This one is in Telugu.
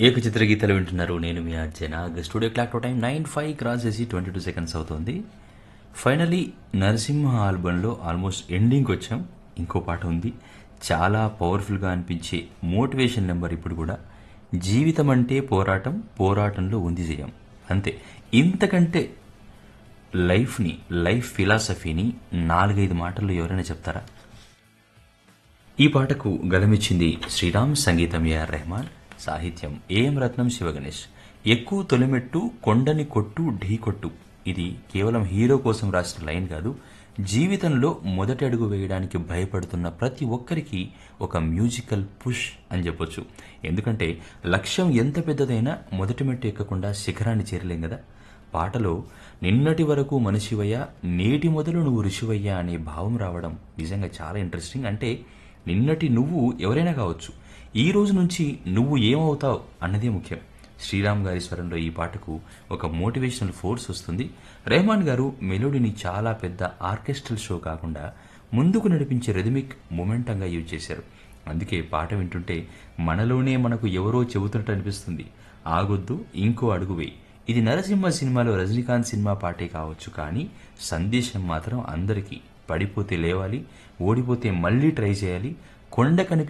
ఏకచిత్ర గీతలు వింటున్నారు. నేను మీ Arjuna. Studio clock time 9:05 cross చేసి 22 సెకండ్స్ అవుతుంది. ఫైనలీ నరసింహ ఆల్బంలో ఆల్మోస్ట్ ఎండింగ్కి వచ్చాం. ఇంకో పాట ఉంది, చాలా పవర్ఫుల్గా అనిపించే మోటివేషన్ నెంబర్. ఇప్పుడు కూడా జీవితం అంటే పోరాటం, పోరాటంలో ఉంది జయం. అంతే, ఇంతకంటే లైఫ్ ఫిలాసఫీని 4-5 మాటల్లో ఎవరైనా చెప్తారా? ఈ పాటకు గలమిచ్చింది శ్రీరామ్, సంగీతం ఏఆర్ రెహమాన్, సాహిత్యం ఏఎం రత్నం, శివగణేష్. ఎక్కువ తొలిమెట్టు, కొండని కొట్టు, ఢీ కొట్టు. ఇది కేవలం హీరో కోసం రాసిన లైన్ కాదు, జీవితంలో మొదటి అడుగు వేయడానికి భయపడుతున్న ప్రతి ఒక్కరికి ఒక మ్యూజికల్ పుష్ అని చెప్పొచ్చు. ఎందుకంటే లక్ష్యం ఎంత పెద్దదైనా మొదటి మెట్టు ఎక్కకుండా శిఖరాన్ని చేరలేం కదా. పాటలో నిన్నటి వరకు మనిషివయ్యా, నేటి మొదలు నువ్వు ఋషివయ్యా అనే భావం రావడం నిజంగా చాలా ఇంట్రెస్టింగ్. అంటే నిన్నటి నువ్వు ఎవరైనా కావచ్చు, ఈ రోజు నుంచి నువ్వు ఏమవుతావు అన్నదే ముఖ్యం. శ్రీరామ్ గారి స్వరంలో ఈ పాటకు ఒక మోటివేషనల్ ఫోర్స్ వస్తుంది. రెహమాన్ గారు మెలోడీని చాలా పెద్ద ఆర్కెస్ట్రల్ షో కాకుండా ముందుకు నడిపించే రిథమిక్ మొమెంటంగా యూజ్ చేశారు. అందుకే పాట వింటుంటే మనలోనే మనకు ఎవరో చెబుతున్నట్టు అనిపిస్తుంది, ఆగొద్దు, ఇంకో అడుగు వేయి. ఇది నరసింహ సినిమాలో రజనీకాంత్ సినిమా పాటే కావచ్చు, కానీ సందేశం మాత్రం అందరికీ. పడిపోతే లేవాలి, ఓడిపోతే మళ్ళీ ట్రై చేయాలి, కొండ కనిపి